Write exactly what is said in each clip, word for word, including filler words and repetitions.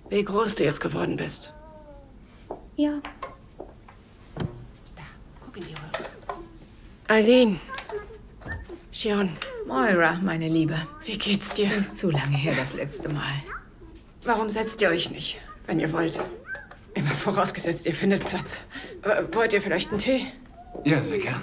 wie groß du jetzt geworden bist. Ja. Da, guck in die Röhre. Eileen. Shion. Moira, meine Liebe. Wie geht's dir? Ist zu lange her das letzte Mal. Warum setzt ihr euch nicht, wenn ihr wollt? Immer vorausgesetzt, ihr findet Platz. Äh, wollt ihr vielleicht einen Tee? Ja, sehr gern.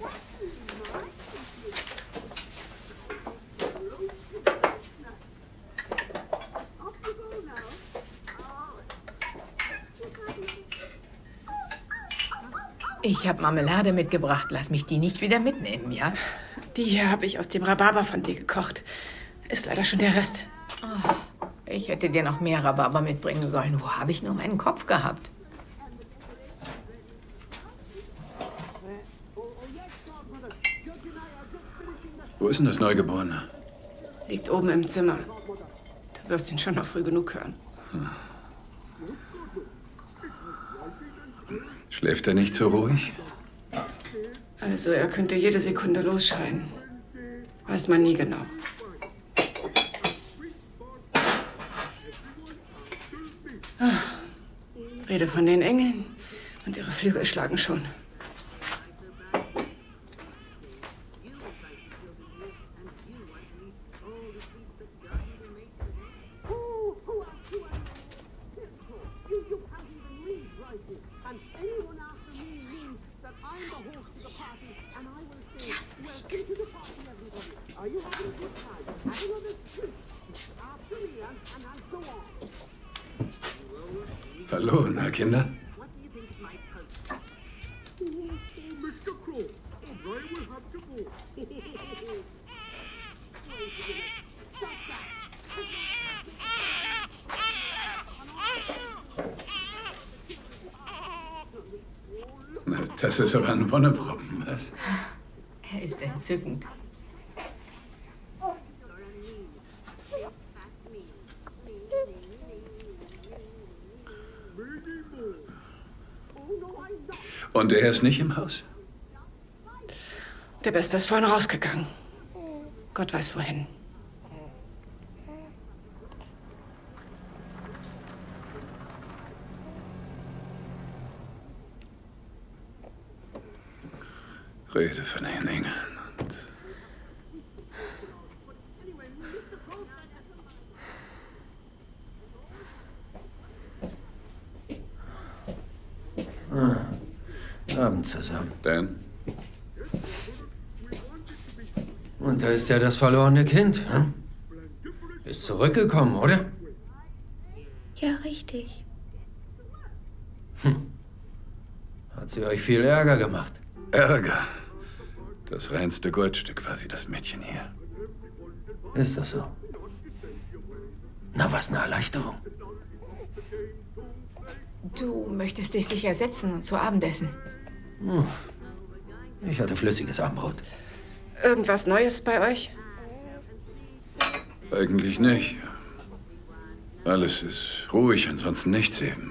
Ich habe Marmelade mitgebracht. Lass mich die nicht wieder mitnehmen, ja? Die hier habe ich aus dem Rhabarber von dir gekocht. Ist leider schon der Rest. Oh, ich hätte dir noch mehr Rhabarber mitbringen sollen. Wo habe ich nur meinen Kopf gehabt? Wo ist denn das Neugeborene? Liegt oben im Zimmer. Du wirst ihn schon noch früh genug hören. Hm. Schläft er nicht so ruhig? Also, er könnte jede Sekunde losschreien. Weiß man nie genau. Ah, Rede von den Engeln und ihre Flügel schlagen schon. Hallo, na Kinder? Na, das ist aber ein Wonneproppen, was? Er ist entzückend. Und er ist nicht im Haus? Der Beste ist vorhin rausgegangen. Gott weiß wohin. Rede von den Engeln und... Ah, Abend zusammen. Dan? Und da ist ja das verlorene Kind. Hm? Ist zurückgekommen, oder? Ja, richtig. Hm. Hat sie euch viel Ärger gemacht? Ärger? Das reinste Goldstück war sie, das Mädchen hier. Ist das so? Na, was eine Erleichterung. Du möchtest dich sicher setzen und zu Abend essen. Hm. Ich hatte flüssiges Abendbrot. Irgendwas Neues bei euch? Eigentlich nicht. Alles ist ruhig, ansonsten nichts eben.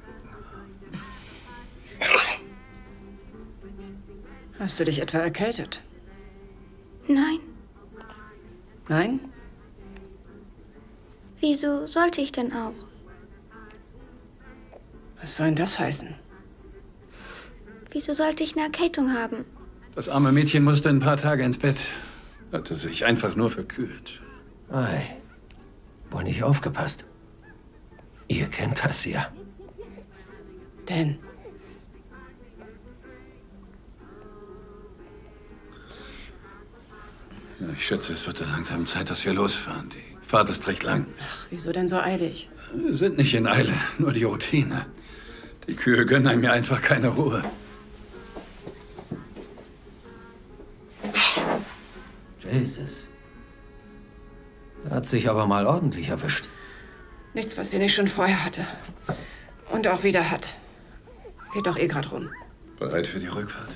Hast du dich etwa erkältet? Nein. Nein? Wieso sollte ich denn auch? Was soll denn das heißen? Wieso sollte ich eine Erkältung haben? Das arme Mädchen musste ein paar Tage ins Bett. Hatte sich einfach nur verkühlt. Ei, wohl nicht aufgepasst. Ihr kennt das ja. Dan. Ja, ich schätze, es wird dann langsam Zeit, dass wir losfahren. Die Fahrt ist recht lang. Ach, wieso denn so eilig? Wir sind nicht in Eile, nur die Routine. Die Kühe gönnen einem ja einfach keine Ruhe. Jesus. Da hat sich aber mal ordentlich erwischt. Nichts, was sie nicht schon vorher hatte. Und auch wieder hat. Geht doch eh grad rum. Bereit für die Rückfahrt?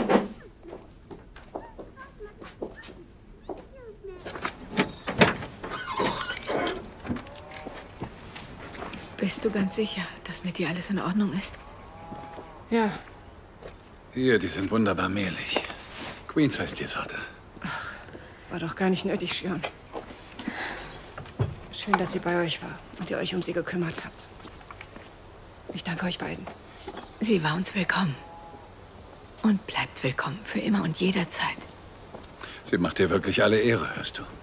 Bist du ganz sicher, dass mit dir alles in Ordnung ist? Ja. Hier, die sind wunderbar mehlig. Queens heißt die Sorte. Ach, war doch gar nicht nötig, Shion. Schön, dass sie bei euch war und ihr euch um sie gekümmert habt. Ich danke euch beiden. Sie war uns willkommen. Und bleibt willkommen, für immer und jederzeit. Sie macht dir wirklich alle Ehre, hörst du?